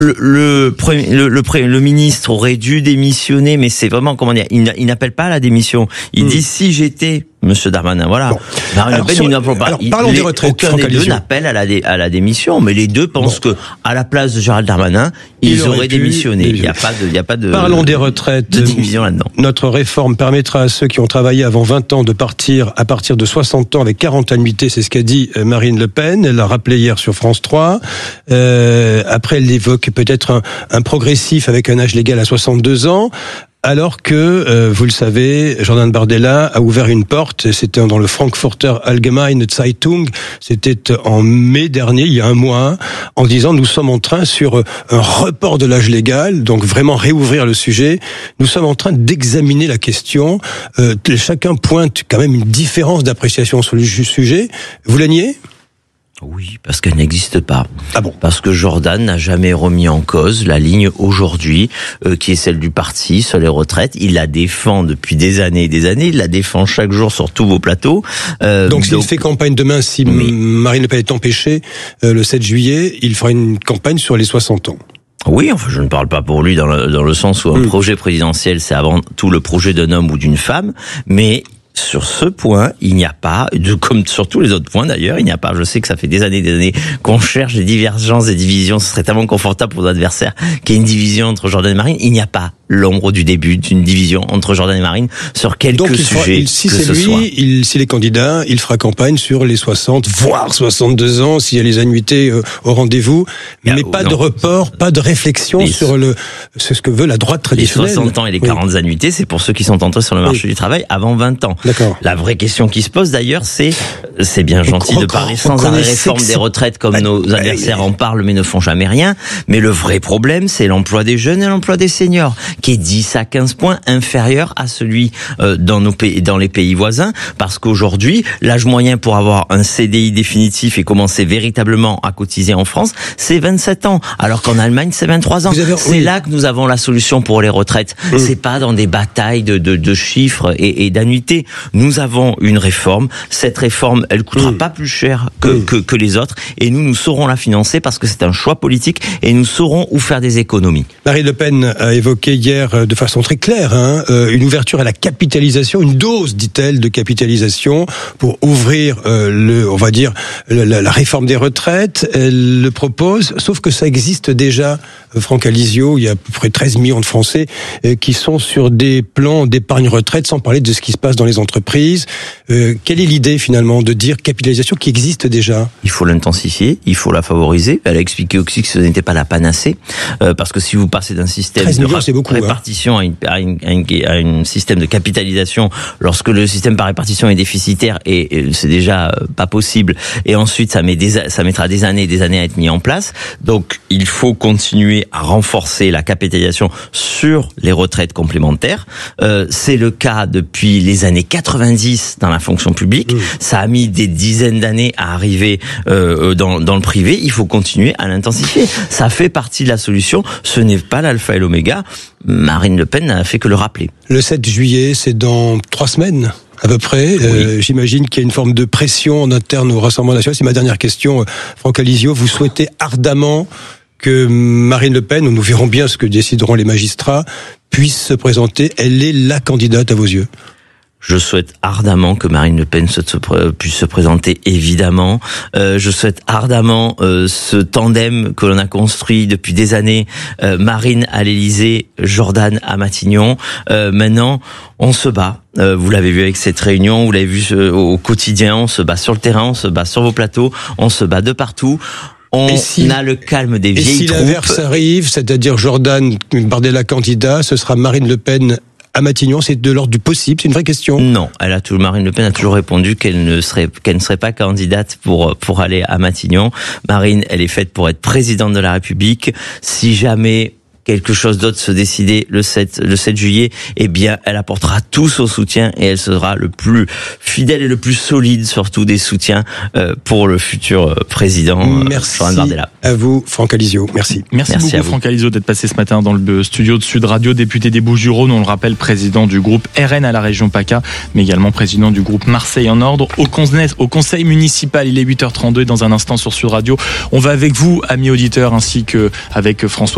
Le ministre aurait dû démissionner, mais c'est vraiment, comment dire, il n'appelle pas à la démission. Il dit, si j'étais Monsieur Darmanin, voilà. Bon. Marine Le Pen, il n'appelle pas. Parlons des retraites. Aucun des deux n'appelle à la démission, mais les deux pensent que, à la place de Gérald Darmanin, ils auraient démissionné. Il n'y a pas de. Parlons des retraites. De division là-dedans. Notre réforme permettra à ceux qui ont travaillé avant 20 ans de partir à partir de 60 ans avec 40 annuités. C'est ce qu'a dit Marine Le Pen. Elle l'a rappelé hier sur France 3. Après, elle évoque peut-être un progressif avec un âge légal à 62 ans. Alors que, vous le savez, Jordan Bardella a ouvert une porte, c'était dans le Frankfurter Allgemeine Zeitung, c'était en mai dernier, il y a un mois, en disant nous sommes en train sur un report de l'âge légal, donc vraiment réouvrir le sujet, nous sommes en train d'examiner la question, chacun pointe quand même une différence d'appréciation sur le sujet, vous la niez ? Oui, parce qu'elle n'existe pas. Ah bon ? Parce que Jordan n'a jamais remis en cause la ligne aujourd'hui, qui est celle du parti sur les retraites. Il la défend depuis des années et des années. Il la défend chaque jour sur tous vos plateaux. Donc s'il fait campagne demain, si Marine Le Pen est empêchée le 7 juillet, il fera une campagne sur les 60 ans. Oui, enfin, je ne parle pas pour lui dans le sens où un projet présidentiel, c'est avant tout le projet d'un homme ou d'une femme, mais sur ce point, il n'y a pas, comme sur tous les autres points d'ailleurs, il n'y a pas, je sais que ça fait des années qu'on cherche des divergences, des divisions, ce serait tellement confortable pour nos adversaires qu'il y ait une division entre Jordan et Marine, il n'y a pas l'ombre du début d'une division entre Jordan et Marine sur quelques sujets. Si c'est lui, s'il est candidat, il fera campagne sur les 60, voire 62 ans, s'il y a les annuités au rendez-vous, mais pas de report, pas de réflexion sur c'est ce que veut la droite traditionnelle. Les 60 ans et les 40 annuités, c'est pour ceux qui sont entrés sur le marché du travail avant 20 ans. D'accord. La vraie question qui se pose d'ailleurs, c'est bien gentil de parler sans arrêt réforme des retraites comme nos adversaires en parlent mais ne font jamais rien. Mais le vrai problème, c'est l'emploi des jeunes et l'emploi des seniors, qui est 10 à 15 points inférieur à celui dans les pays voisins, parce qu'aujourd'hui, l'âge moyen pour avoir un CDI définitif et commencer véritablement à cotiser en France, c'est 27 ans, alors qu'en Allemagne, c'est 23 ans. C'est là que nous avons la solution pour les retraites. C'est pas dans des batailles de chiffres et d'annuités. Nous avons une réforme. Cette réforme, elle coûtera pas plus cher que les autres, et nous saurons la financer parce que c'est un choix politique et nous saurons où faire des économies. Marine Le Pen a évoqué hier de façon très claire une ouverture à la capitalisation, une dose, dit-elle, de capitalisation pour ouvrir la réforme des retraites. Elle le propose, sauf que ça existe déjà. Franck Alizio, il y a à peu près 13 millions de Français qui sont sur des plans d'épargne retraite, sans parler de ce qui se passe dans les entreprises. Quelle est l'idée finalement de dire capitalisation qui existe déjà ? Il faut l'intensifier, il faut la favoriser. Elle a expliqué aussi que ce n'était pas la panacée, parce que si vous passez d'un système de répartition à un système de capitalisation, lorsque le système par répartition est déficitaire, et c'est déjà pas possible, et ensuite ça mettra des années et des années à être mis en place. Donc il faut continuer à renforcer la capitalisation sur les retraites complémentaires. C'est le cas depuis les années 90 dans la fonction publique. Ça a mis des dizaines d'années à arriver dans le privé. Il faut continuer à l'intensifier. Ça fait partie de la solution. Ce n'est pas l'alpha et l'oméga. Marine Le Pen n'a fait que le rappeler. Le 7 juillet, c'est dans 3 semaines à peu près. Oui. J'imagine qu'il y a une forme de pression en interne au Rassemblement national. C'est ma dernière question. Franck Alizio, vous souhaitez ardemment que Marine Le Pen, nous verrons bien ce que décideront les magistrats, puisse se présenter. Elle est la candidate à vos yeux. Je souhaite ardemment que Marine Le Pen puisse se présenter, évidemment. Je souhaite ardemment ce tandem que l'on a construit depuis des années, Marine à l'Élysée, Jordan à Matignon. Maintenant, on se bat. Vous l'avez vu avec cette réunion, vous l'avez vu au quotidien, on se bat sur le terrain, on se bat sur vos plateaux, on se bat de partout. On a le calme des vieilles troupes. Et si l'inverse arrive, c'est-à-dire Jordan Bardella candidat, ce sera Marine Le Pen à Matignon, c'est de l'ordre du possible, c'est une vraie question. Non, Marine Le Pen a toujours répondu qu'elle ne serait pas candidate pour aller à Matignon. Marine, elle est faite pour être présidente de la République. Si jamais quelque chose d'autre se décider le 7 juillet, eh bien, elle apportera tout son soutien et elle sera le plus fidèle et le plus solide, surtout des soutiens pour le futur président. Merci à vous, Franck Alizio. Merci. Merci beaucoup, Franck Alizio, d'être passé ce matin dans le studio de Sud Radio, député des Bouches-du-Rhône, on le rappelle, président du groupe RN à la région PACA, mais également président du groupe Marseille en Ordre. Au conseil municipal, il est 8h32 dans un instant sur Sud Radio. On va avec vous, amis auditeurs, ainsi que avec François